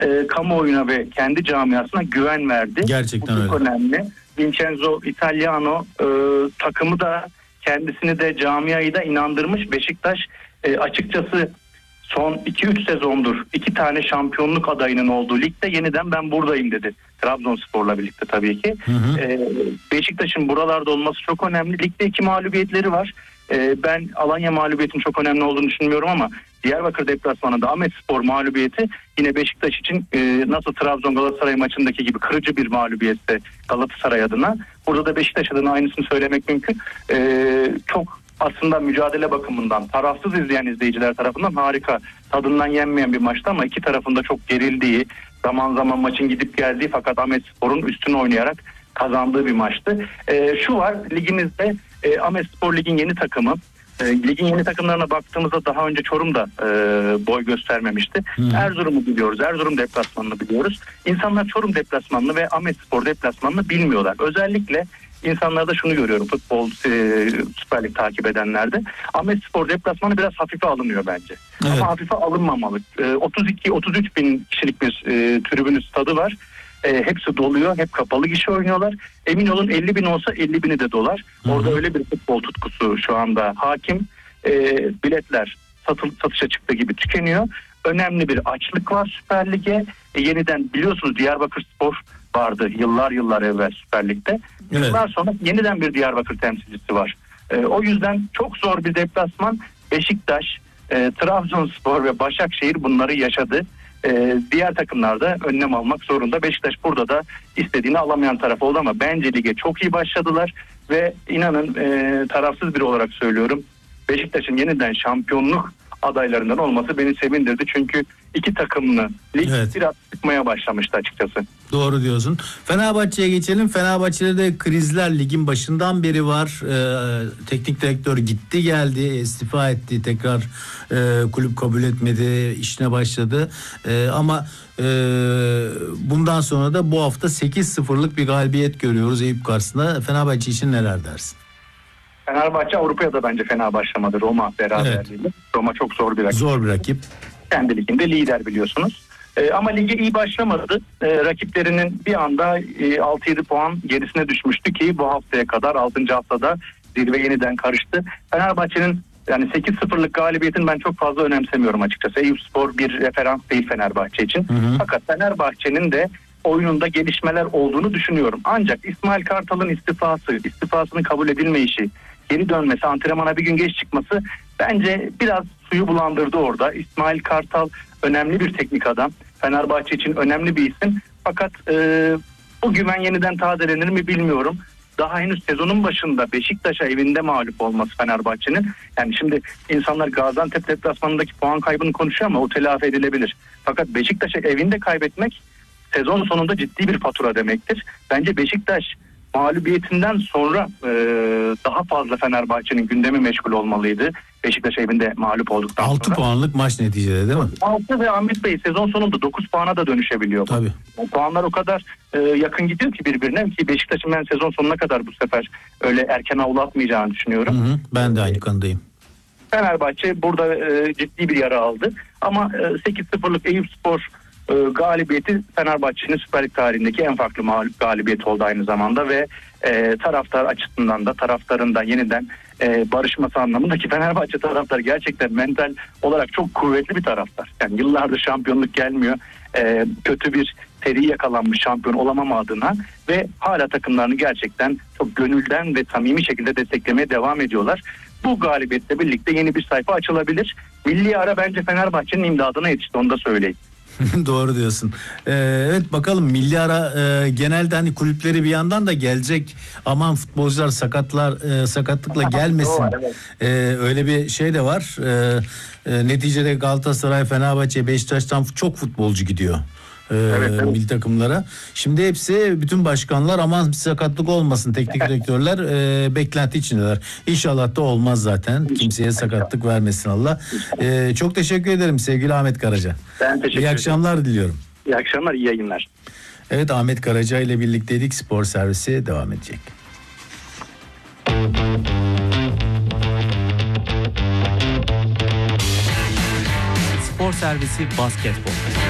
kamuoyuna ve kendi camiasına güven verdi. Gerçekten bu öyle. çok önemli. Vincenzo Italiano takımı da kendisini de camiayı da inandırmış. Beşiktaş açıkçası son 2-3 sezondur 2 tane şampiyonluk adayının olduğu ligde yeniden ben buradayım dedi. Trabzonspor'la birlikte tabii ki. Beşiktaş'ın buralarda olması çok önemli. Ligde 2 mağlubiyetleri var. Ben Alanya mağlubiyetinin çok önemli olduğunu düşünmüyorum ama Diyarbakır deplasmanında Ahmetspor mağlubiyeti yine Beşiktaş için nasıl Trabzon Galatasaray maçındaki gibi kırıcı bir mağlubiyette Galatasaray adına. Burada da Beşiktaş adına aynısını söylemek mümkün. Çok aslında mücadele bakımından tarafsız izleyen izleyiciler tarafından harika, tadından yenmeyen bir maçtı ama iki tarafında çok gerildiği, zaman zaman maçın gidip geldiği fakat Ahmetspor'un üstüne oynayarak kazandığı bir maçtı. Şu var ligimizde, Ahmetspor ligin yeni takımı. Ligin yeni takımlarına baktığımızda daha önce Çorum da boy göstermemişti. Erzurum'u biliyoruz. Erzurum deplasmanını biliyoruz. İnsanlar Çorum deplasmanını ve Ahmetspor deplasmanını bilmiyorlar. Özellikle insanlarda şunu görüyorum futbol Süper Lig takip edenlerde. Ahmetspor deplasmanı biraz hafife alınıyor bence. Evet. Ama hafife alınmamalı. 32-33 bin kişilik bir tribünü stadı var. Hepsi doluyor. Hep kapalı gişe oynuyorlar. Emin olun 50 bin olsa 50 bini de dolar. Orada öyle bir futbol tutkusu şu anda hakim. Biletler satışa çıktığı gibi tükeniyor. Önemli bir açlık var Süper Lig'e. Yeniden biliyorsunuz Diyarbakırspor vardı yıllar evvel Süper Lig'de. Evet. Yıllar sonra yeniden bir Diyarbakır temsilcisi var. O yüzden çok zor bir deplasman. Beşiktaş, Trabzonspor ve Başakşehir bunları yaşadı. Diğer takımlarda önlem almak zorunda. Beşiktaş burada da istediğini alamayan taraf oldu ama bence lige çok iyi başladılar ve inanın tarafsız biri olarak söylüyorum, Beşiktaş'ın yeniden şampiyonluk adaylarından olması beni sevindirdi. Çünkü iki takımlı lig biraz sıkmaya başlamıştı açıkçası. Doğru diyorsun. Fenerbahçe'ye geçelim. Fenerbahçe'de de krizler ligin başından beri var. Teknik direktör gitti geldi, istifa etti. Tekrar kulüp kabul etmedi, işine başladı. Ama bundan sonra da bu hafta 8-0'lık bir galibiyet görüyoruz Eyüp karşısında. Fenerbahçe için neler dersin? Fenerbahçe Avrupa'ya da bence fena başlamadı. Roma beraberliğiyle. Evet. Roma çok zor bir rakip. Zor bir rakip. Kendi liginde lider biliyorsunuz. Ama lige iyi başlamadı. Rakiplerinin bir anda 6-7 puan gerisine düşmüştü ki bu haftaya kadar 6. haftada zirve yeniden karıştı. Fenerbahçe'nin yani 8-0'lık galibiyetin ben çok fazla önemsemiyorum açıkçası. Eyüpspor bir referans değil Fenerbahçe için. Fakat Fenerbahçe'nin de oyununda gelişmeler olduğunu düşünüyorum. Ancak İsmail Kartal'ın istifasının kabul edilmeyişi, geri dönmesi, antrenmana bir gün geç çıkması bence biraz suyu bulandırdı orada. İsmail Kartal önemli bir teknik adam. Fenerbahçe için önemli bir isim. Fakat bu güven yeniden tazelenir mi bilmiyorum. Daha henüz sezonun başında Beşiktaş'a evinde mağlup olması Fenerbahçe'nin. Yani şimdi insanlar Gaziantep deplasmanındaki puan kaybını konuşuyor ama o telafi edilebilir. Fakat Beşiktaş'a evinde kaybetmek sezon sonunda ciddi bir fatura demektir. Bence Beşiktaş mağlubiyetinden sonra daha fazla Fenerbahçe'nin gündemi meşgul olmalıydı. Beşiktaş evinde mağlup olduktan 6 sonra. 6 puanlık maç neticede değil mi? 6 ve Ahmet Bey sezon sonunda 9 puana da dönüşebiliyor. Tabii. O puanlar o kadar yakın gidiyor ki birbirine ki Beşiktaş'ın ben sezon sonuna kadar bu sefer öyle erken avlatmayacağını düşünüyorum. Ben de aynı kanıdayım. Fenerbahçe burada ciddi bir yara aldı. Ama 8-0'lık Eyüpspor galibiyeti Fenerbahçe'nin Süper Lig tarihindeki en farklı galibiyet oldu aynı zamanda ve taraftar açısından da taraftarın da yeniden barışması anlamında ki Fenerbahçe taraftarı gerçekten mental olarak çok kuvvetli bir taraftar. Yani yıllardır şampiyonluk gelmiyor. Kötü bir seri yakalanmış şampiyon olamama adına ve hala takımlarını gerçekten çok gönülden ve samimi şekilde desteklemeye devam ediyorlar. Bu galibiyetle birlikte yeni bir sayfa açılabilir. Milli ara bence Fenerbahçe'nin imdadına yetişti, onu da söyleyeyim. Doğru diyorsun. Evet bakalım milli ara genelde hani kulüpleri bir yandan da gelecek aman futbolcular sakatlıkla gelmesin. Öyle bir şey de var. Neticede Galatasaray, Fenerbahçe, Beşiktaş'tan çok futbolcu gidiyor. Milli takımlara. Şimdi hepsi bütün başkanlar aman bir sakatlık olmasın, teknik direktörler beklenti içindeler. İnşallah da olmaz zaten. Kimseye sakatlık vermesin Allah. Çok teşekkür ederim sevgili Ahmet Karaca. Ben teşekkür ederim. İyi akşamlar diliyorum. İyi akşamlar, iyi yayınlar. Evet, Ahmet Karaca ile birlikteydik. Spor servisi devam edecek. Spor servisi basketbol.